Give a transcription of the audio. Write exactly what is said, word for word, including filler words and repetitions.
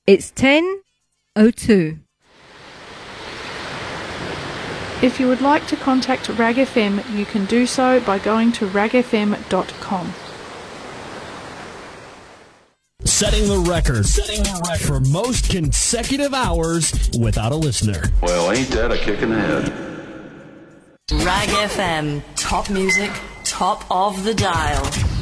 It's ten oh two. If you would like to contact Rag F M, you can do so by going to rag f m dot com. Setting the record. Setting the record for most consecutive hours without a listener. Well, ain't that a kick in the head? Rag F M. Top music, top of the dial.